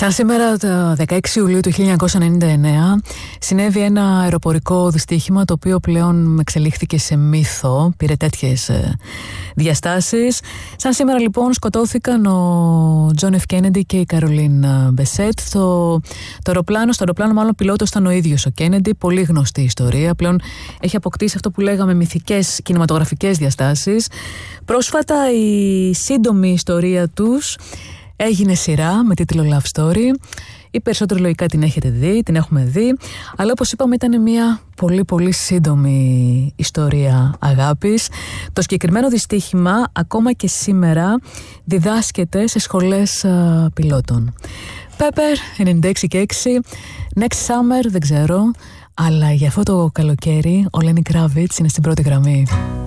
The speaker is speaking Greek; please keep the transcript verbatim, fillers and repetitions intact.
Σαν σήμερα το δεκαέξι Ιουλίου του χίλια εννιακόσια ενενήντα εννέα συνέβη ένα αεροπορικό δυστύχημα το οποίο πλέον εξελίχθηκε σε μύθο, πήρε τέτοιες ε, διαστάσεις. Σαν σήμερα λοιπόν σκοτώθηκαν ο Τζον Εφ Κέννεντι και η Καρολίν Μπεσέτ. Το, το αεροπλάνο, στο αεροπλάνο μάλλον πιλότος ήταν ο ίδιος ο Κέννεντι, πολύ γνωστή ιστορία, πλέον έχει αποκτήσει αυτό που λέγαμε μυθικές κινηματογραφικές διαστάσεις. Πρόσφατα η σύντομη ιστορία τους έγινε σειρά με τίτλο Love Story. Οι περισσότεροι λογικά την έχετε δει, την έχουμε δει, αλλά όπως είπαμε ήταν μια πολύ πολύ σύντομη ιστορία αγάπης. Το συγκεκριμένο δυστύχημα ακόμα και σήμερα διδάσκεται σε σχολές α, πιλότων. Pepper ενενήντα έξι και έξι, Next Summer δεν ξέρω, αλλά για αυτό το καλοκαίρι ο Lenny Kravitz είναι στην πρώτη γραμμή.